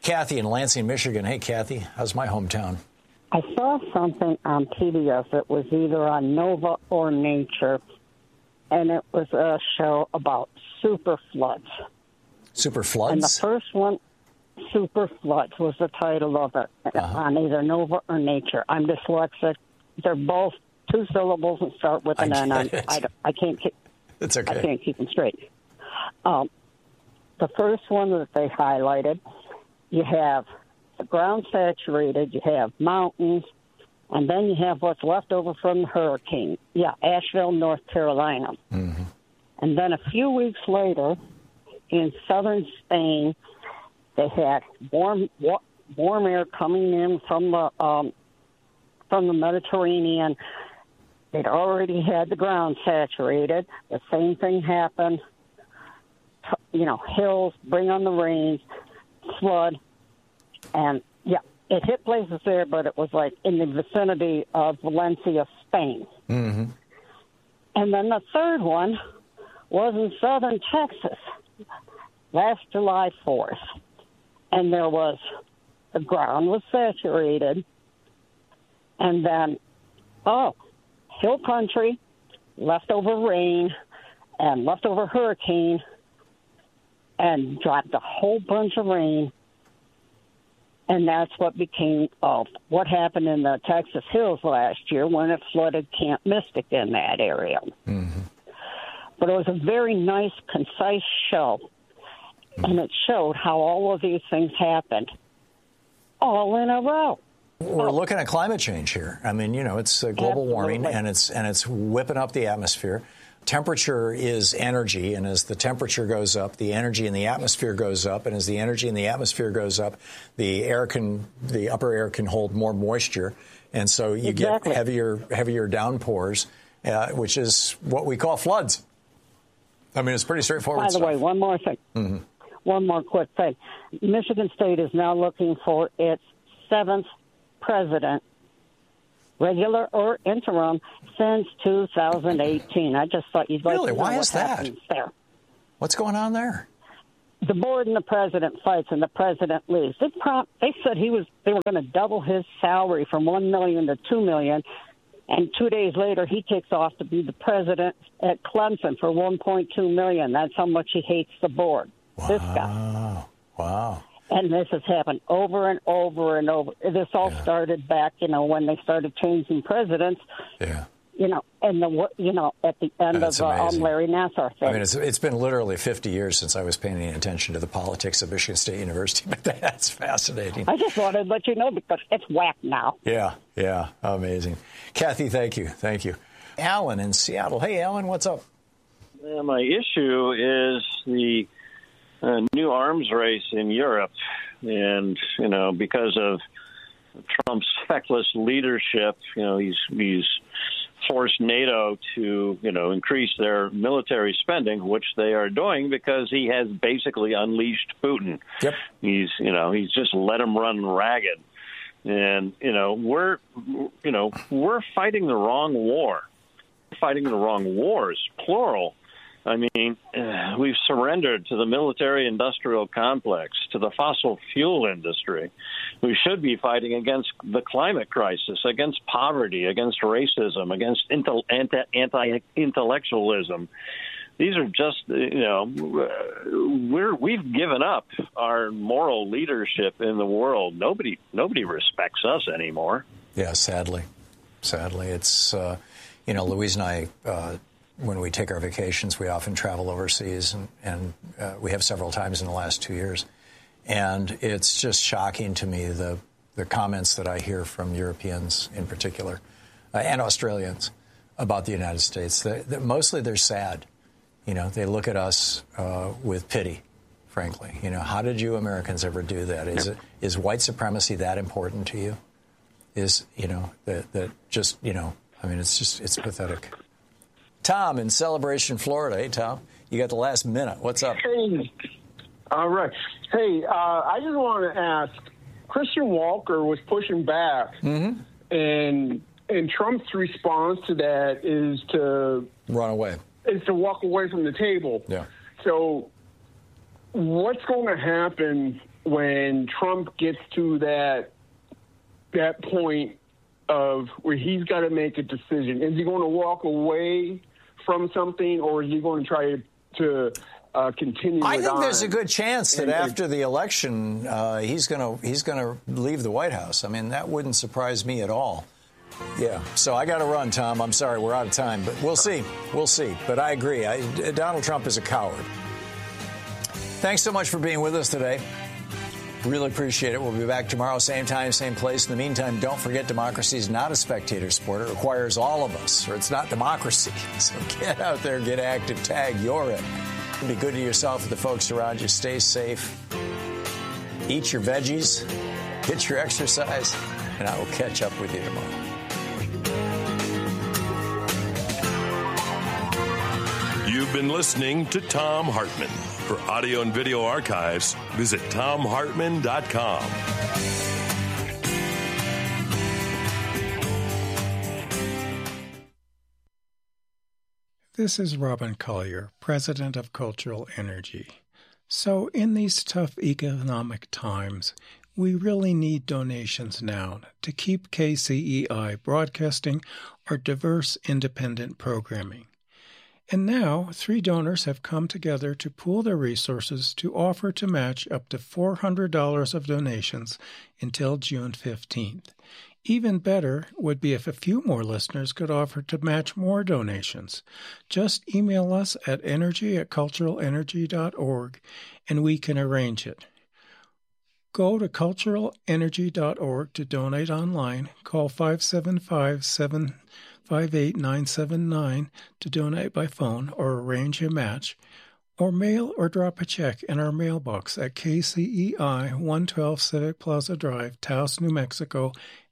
Kathy in Lansing, Michigan. Hey, Kathy, how's my hometown? I saw something on PBS. It was either on Nova or Nature, and it was a show about super floods. Super floods? And the first one, Super Floods, was the title of it, on either Nova or Nature. I'm dyslexic. They're both two syllables and start with an N. I can't keep. It's okay. I can't keep them straight. The first one that they highlighted, you have the ground saturated, you have mountains, and then you have what's left over from the hurricane. Yeah, Asheville, North Carolina. Mm-hmm. And then a few weeks later, in southern Spain, they had warm air coming in from the Mediterranean. They'd already had the ground saturated. The same thing happened. Hills bring on the rains, flood, and it hit places there, but it was like in the vicinity of Valencia, Spain. Mm-hmm. And then the third one was in southern Texas, last July 4th. And the ground was saturated. And then, hill country, leftover rain, and leftover hurricane, and dropped a whole bunch of rain. And that's what became what happened in the Texas hills last year when it flooded Camp Mystic in that area. Mm-hmm. But it was a very nice, concise show. And it showed how all of these things happened all in a row. We're looking at climate change here. I mean, it's global warming, and it's whipping up the atmosphere. Temperature is energy, and as the temperature goes up, the energy in the atmosphere goes up, and as the energy in the atmosphere goes up, the upper air can hold more moisture, and so you get heavier downpours, which is what we call floods. I mean, it's pretty straightforward. By the way, one more thing. Mm-hmm. One more quick thing. Michigan State is now looking for its 7th president, regular or interim, since 2018. I just thought you'd like to know Why is that? There. What's going on there? The board and the president fights, and the president leaves. They said they were going to double his salary from $1 million to $2 million, and 2 days later he takes off to be the president at Clemson for $1.2 million. That's how much he hates the board. Wow. This guy. Wow. And this has happened over and over and over. This all started back, when they started changing presidents. Yeah. And at the end of Larry Nassar thing. I mean, it's been literally 50 years since I was paying attention to the politics of Michigan State University, but that's fascinating. I just wanted to let you know because it's whack now. Yeah, amazing. Kathy, thank you. Alan in Seattle. Hey, Alan, what's up? My issue is the new arms race in Europe, and because of Trump's feckless leadership, he's forced NATO to increase their military spending, which they are doing because he has basically unleashed Putin. Yep. He's just let him run ragged, and we're fighting the wrong war. We're fighting the wrong wars, plural. I mean, we've surrendered to the military-industrial complex, to the fossil fuel industry. We should be fighting against the climate crisis, against poverty, against racism, against anti-intellectualism. These are just, we've given up our moral leadership in the world. Nobody respects us anymore. Yeah, sadly. It's, Louise and I, when we take our vacations, we often travel overseas, and we have several times in the last 2 years. And it's just shocking to me, the comments that I hear from Europeans in particular, and Australians, about the United States. Mostly they're sad. They look at us with pity, frankly. How did you Americans ever do that? Is white supremacy that important to you? It's pathetic. Tom in Celebration, Florida. Hey, Tom, you got the last minute. What's up? Hey, all right. Hey, I just want to ask, Christian Walker was pushing back, and Trump's response to that is to run away. Is to walk away from the table. Yeah. So what's going to happen when Trump gets to that point of where he's got to make a decision. Is he going to walk away from something, or is he going to try to continue? I think there's a good chance that after the election, he's going to leave the White House. I mean, that wouldn't surprise me at all. Yeah. So I got to run, Tom. I'm sorry, we're out of time, but we'll see. We'll see. But I agree. Donald Trump is a coward. Thanks so much for being with us today. Really appreciate it. We'll be back tomorrow, same time, same place. In the meantime, don't forget democracy is not a spectator sport. It requires all of us, or it's not democracy. So get out there, get active, tag, you're it. Be good to yourself and the folks around you. Stay safe. Eat your veggies. Get your exercise. And I will catch up with you tomorrow. You've been listening to Thom Hartmann. For audio and video archives, visit ThomHartmann.com. This is Robin Collier, President of Cultural Energy. So in these tough economic times, we really need donations now to keep KCEI broadcasting our diverse independent programming. And now, 3 donors have come together to pool their resources to offer to match up to $400 of donations until June 15th. Even better would be if a few more listeners could offer to match more donations. Just email us at energy@culturalenergy.org and we can arrange it. Go to culturalenergy.org to donate online. Call 575-758-979 to donate by phone or arrange a match, or mail or drop a check in our mailbox at KCEI 112 Civic Plaza Drive, Taos, New Mexico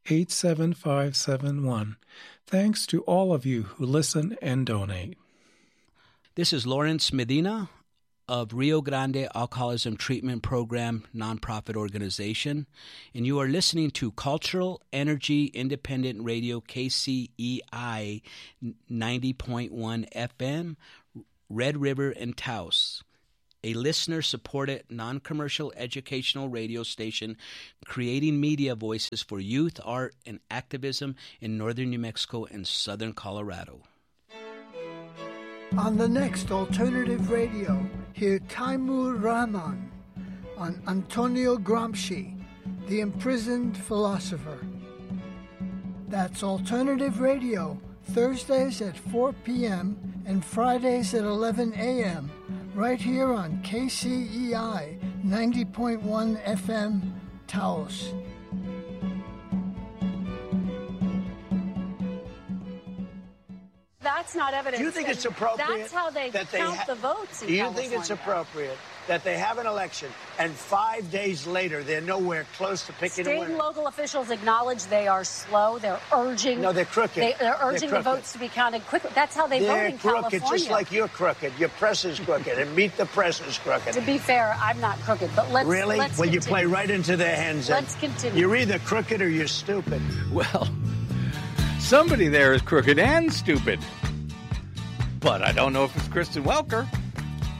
87571. Thanks to all of you who listen and donate. This is Lawrence Medina of Rio Grande Alcoholism Treatment Program nonprofit organization, and you are listening to Cultural Energy Independent Radio, KCEI 90.1 FM, Red River and Taos, a listener-supported, non-commercial educational radio station creating media voices for youth, art, and activism in northern New Mexico and southern Colorado. On the next Alternative Radio, hear Taimur Rahman on Antonio Gramsci, the imprisoned philosopher. That's Alternative Radio, Thursdays at 4 p.m. and Fridays at 11 a.m., right here on KCEI 90.1 FM, Taos. That's not evidence. Do you think it's appropriate? That's how they count the votes in California. Do you think it's appropriate that they have an election and 5 days later they're nowhere close to picking a winner? State and local officials acknowledge they are slow. They're urging. No, they're crooked. They're urging the votes to be counted quickly. That's how they vote in California. They're crooked, just like you're crooked. Your press is crooked, and Meet the Press is crooked. To be fair, I'm not crooked, but let's really. Let's well, continue. You play right into their hands. Let's continue. You're either crooked or you're stupid. Well, somebody there is crooked and stupid. But I don't know if it's Kristen Welker.